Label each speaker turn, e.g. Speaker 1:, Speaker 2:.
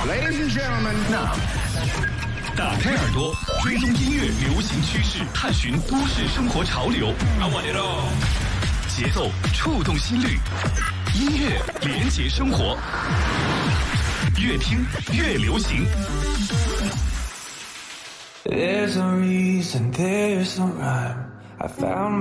Speaker 1: Ladies and gentlemen，
Speaker 2: 那打开耳朵，追踪音乐流行趋势，探寻都市生活潮流。I want it all。节奏触动心率，音乐连结生活，越听越流行。
Speaker 3: There's no reason, there's no rhyme. I found